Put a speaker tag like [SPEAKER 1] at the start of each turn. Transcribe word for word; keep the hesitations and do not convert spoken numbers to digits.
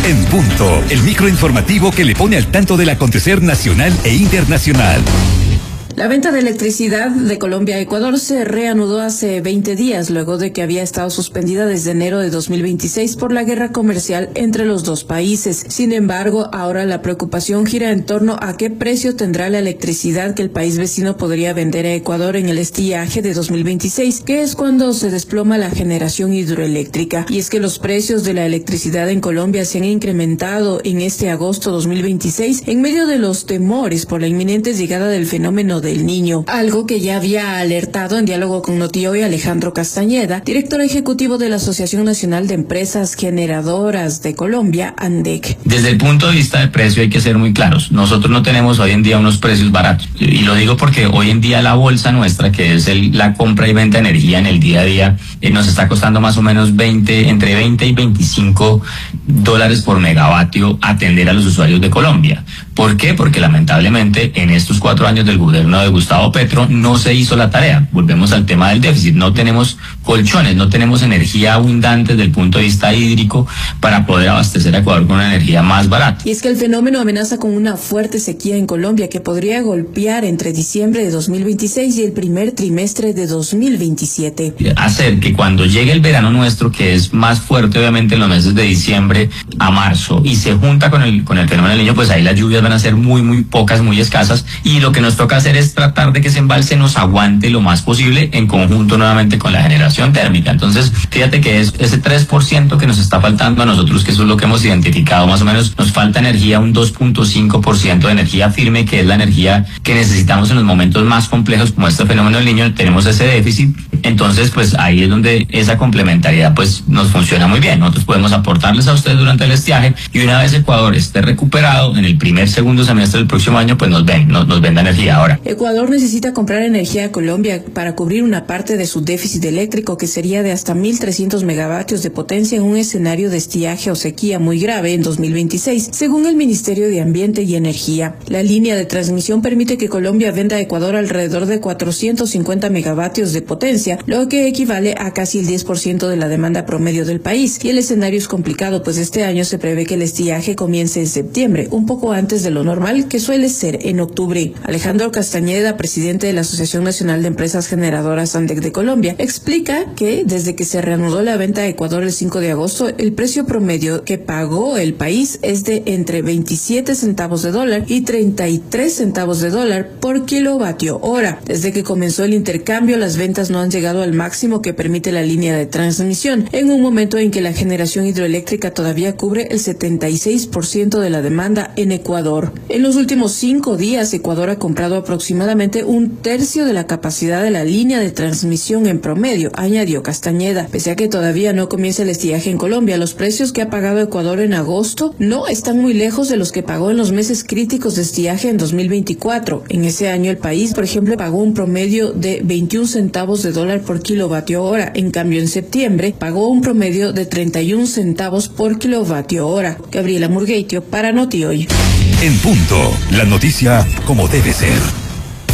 [SPEAKER 1] En punto, el microinformativo que le pone al tanto del acontecer nacional e internacional.
[SPEAKER 2] La venta de electricidad de Colombia a Ecuador se reanudó hace veinte días, luego de que había estado suspendida desde enero de dos mil veintiséis por la guerra comercial entre los dos países. Sin embargo, ahora la preocupación gira en torno a qué precio tendrá la electricidad que el país vecino podría vender a Ecuador en el estiaje de dos mil veintiséis, que es cuando se desploma la generación hidroeléctrica. Y es que los precios de la electricidad en Colombia se han incrementado en este agosto dos mil veintiséis en medio de los temores por la inminente llegada del fenómeno del Niño, algo que ya había alertado en diálogo con Notihoy Alejandro Castañeda, director ejecutivo de la Asociación Nacional de Empresas Generadoras de Colombia, ANDEC.
[SPEAKER 3] Desde el punto de vista del precio hay que ser muy claros. Nosotros no tenemos hoy en día unos precios baratos. Y lo digo porque hoy en día la bolsa nuestra, que es el, la compra y venta de energía en el día a día, eh, nos está costando más o menos veinte, entre veinte y veinticinco dólares por megavatio atender a los usuarios de Colombia. ¿Por qué? Porque lamentablemente en estos cuatro años del gobierno de Gustavo Petro no se hizo la tarea. Volvemos al tema del déficit. No tenemos colchones, no tenemos energía abundante desde el punto de vista hídrico para poder abastecer a Ecuador con una energía más barata.
[SPEAKER 2] Y es que el fenómeno amenaza con una fuerte sequía en Colombia que podría golpear entre diciembre de dos mil veintiséis y el primer trimestre de dos mil veintisiete.
[SPEAKER 3] Hacer que cuando llegue el verano nuestro, que es más fuerte obviamente en los meses de diciembre a marzo, y se junta con el, con el fenómeno del Niño, pues ahí las lluvias van a ser muy, muy pocas, muy escasas, y lo que nos toca hacer es tratar de que ese embalse nos aguante lo más posible en conjunto nuevamente con la generación térmica. Entonces, fíjate que es ese tres por ciento que nos está faltando a nosotros, que eso es lo que hemos identificado más o menos, nos falta energía, un dos punto cinco por ciento de energía firme, que es la energía que necesitamos en los momentos más complejos como este fenómeno del Niño. Tenemos ese déficit, entonces pues ahí es donde esa complementariedad pues nos funciona muy bien. Nosotros podemos aportarles a ustedes durante el estiaje, y una vez Ecuador esté recuperado en el primer, segundo semestre del próximo año, pues nos ven, nos, nos venda energía ahora.
[SPEAKER 2] Ecuador necesita comprar energía a Colombia para cubrir una parte de su déficit eléctrico, que sería de hasta mil trescientos megavatios de potencia en un escenario de estiaje o sequía muy grave en dos mil veintiséis, según el Ministerio de Ambiente y Energía. La línea de transmisión permite que Colombia venda a Ecuador alrededor de cuatrocientos cincuenta megavatios de potencia, lo que equivale a casi el diez por ciento de la demanda promedio del país. Y el escenario es complicado, pues este año se prevé que el estiaje comience en septiembre, un poco antes de lo normal, que suele ser en octubre. Alejandro Castañeda, presidente de la Asociación Nacional de Empresas Generadoras ANDEC de Colombia, explica que desde que se reanudó la venta a Ecuador el cinco de agosto, el precio promedio que pagó el país es de entre veintisiete centavos de dólar y treinta y tres centavos de dólar por kilovatio hora. Desde que comenzó el intercambio, las ventas no han llegado al máximo que permite la línea de transmisión, en un momento en que la generación hidroeléctrica todavía cubre el setenta y seis por ciento de la demanda en Ecuador. En los últimos cinco días, Ecuador ha comprado aproximadamente un tercio de la capacidad de la línea de transmisión en promedio, añadió Castañeda. Pese a que todavía no comienza el estiaje en Colombia, los precios que ha pagado Ecuador en agosto no están muy lejos de los que pagó en los meses críticos de estiaje en dos mil veinticuatro. En ese año el país, por ejemplo, pagó un promedio de veintiún centavos de dólar por kilovatio hora. En cambio, en septiembre pagó un promedio de treinta y un centavos por kilovatio hora. Gabriela Murgueitio para Notihoy.
[SPEAKER 1] En punto, la noticia como debe ser.